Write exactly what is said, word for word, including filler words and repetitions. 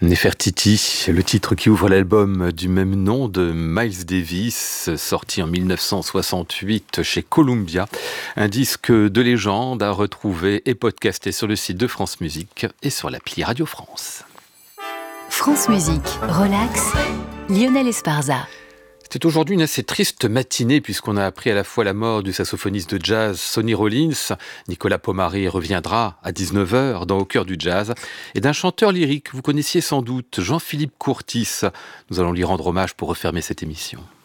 Nefertiti, le titre qui ouvre l'album du même nom de Miles Davis, sorti en mille neuf cent soixante-huit chez Columbia. Un disque de légende à retrouver et podcasté sur le site de France Musique et sur l'appli Radio France. France Musique, relax, Lionel Esparza. C'est aujourd'hui une assez triste matinée puisqu'on a appris à la fois la mort du saxophoniste de jazz Sonny Rollins, Nicolas Pomari reviendra à dix-neuf heures dans Au cœur du jazz, et d'un chanteur lyrique, vous connaissiez sans doute, Jean-Philippe Courtis. Nous allons lui rendre hommage pour refermer cette émission.